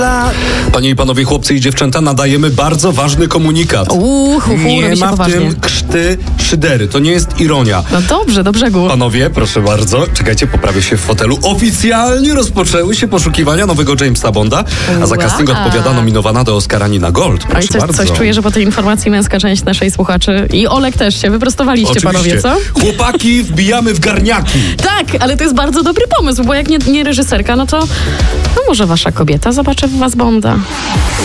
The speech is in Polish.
Panie i panowie, chłopcy i dziewczęta, nadajemy bardzo ważny komunikat. Nie ma w tym krzty szydery. To nie jest ironia. No dobrze, do brzegu. Panowie, proszę bardzo, czekajcie, poprawię się w fotelu. Oficjalnie rozpoczęły się poszukiwania nowego Jamesa Bonda, a za casting odpowiada nominowana do Oscara Nina Gold. Proszę bardzo. Coś czuję, że po tej informacji męska część naszej słuchaczy i Olek też się wyprostowaliście, Oczywiście. panowie, co? Chłopaki, wbijamy w garniaki. Tak, ale to jest bardzo dobry pomysł, bo jak nie reżyserka, no to może wasza kobieta zobaczy w was Bonda.